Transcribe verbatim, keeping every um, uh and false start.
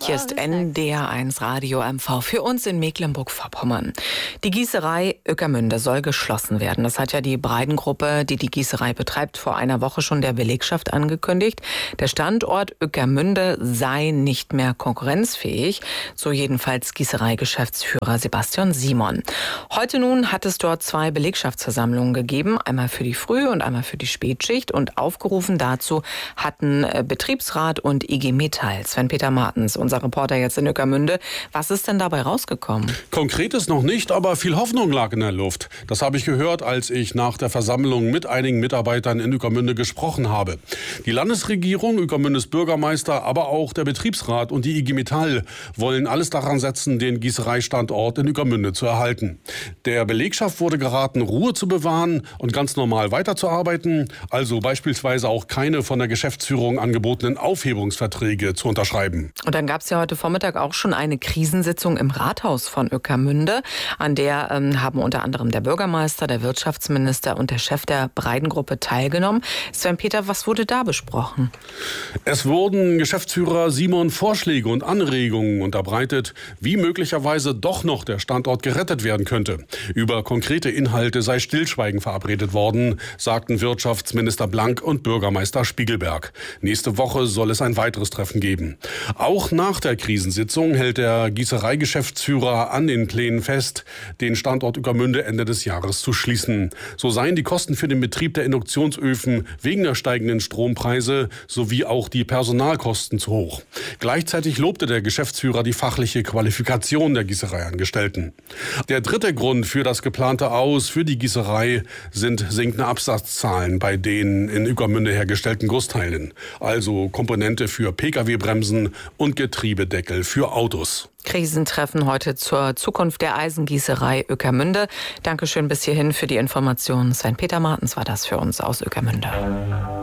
Hier ist N D R eins Radio M V für uns in Mecklenburg-Vorpommern. Die Gießerei Ueckermünde soll geschlossen werden. Das hat ja die Breidengruppe, die die Gießerei betreibt, vor einer Woche schon der Belegschaft angekündigt. Der Standort Ueckermünde sei nicht mehr konkurrenzfähig, so jedenfalls Gießerei-Geschäftsführer Sebastian Simon. Heute nun hat es dort zwei Belegschaftsversammlungen gegeben, einmal für die Früh- und einmal für die Spätschicht. Und aufgerufen dazu hatten Betriebsrat und I G Metall. Sven-Peter Martens, unser Reporter jetzt in Ueckermünde. Was ist denn dabei rausgekommen? Konkretes noch nicht, aber viel Hoffnung lag in der Luft. Das habe ich gehört, als ich nach der Versammlung mit einigen Mitarbeitern in Ueckermünde gesprochen habe. Die Landesregierung, Ueckermündes Bürgermeister, aber auch der Betriebsrat und die I G Metall wollen alles daran setzen, den Gießereistandort in Ueckermünde zu erhalten. Der Belegschaft wurde geraten, Ruhe zu bewahren und ganz normal weiterzuarbeiten, also beispielsweise auch keine von der Geschäftsführung angebotenen Aufhebungsverträge zu unterschreiben. Und dann gab es ja heute Vormittag auch schon eine Krisensitzung im Rathaus von Ueckermünde. An der ähm, haben unter anderem der Bürgermeister, der Wirtschaftsminister und der Chef der Breidengruppe teilgenommen. Sven-Peter, was wurde da besprochen? Es wurden Geschäftsführer Simon Vorschläge und Anregungen unterbreitet, wie möglicherweise doch noch der Standort gerettet werden könnte. Über konkrete Inhalte sei Stillschweigen verabredet worden, sagten Wirtschaftsminister Blank und Bürgermeister Spiegelberg. Nächste Woche soll es ein weiteres Treffen geben. Auch nach der Krisensitzung hält der Gießereigeschäftsführer an den Plänen fest, den Standort Ueckermünde Ende des Jahres zu schließen. So seien die Kosten für den Betrieb der Induktionsöfen wegen der steigenden Strompreise sowie auch die Personalkosten zu hoch. Gleichzeitig lobte der Geschäftsführer die fachliche Qualifikation der Gießereiangestellten. Der dritte Grund für das geplante Aus für die Gießerei sind sinkende Absatzzahlen bei den in Ueckermünde hergestellten Gussteilen, also Komponente für Pkw-Bremsen und Getriebedeckel für Autos. Krisentreffen heute zur Zukunft der Eisengießerei Ueckermünde. Dankeschön bis hierhin für die Informationen. Sven-Peter Martens war das für uns aus Ueckermünde.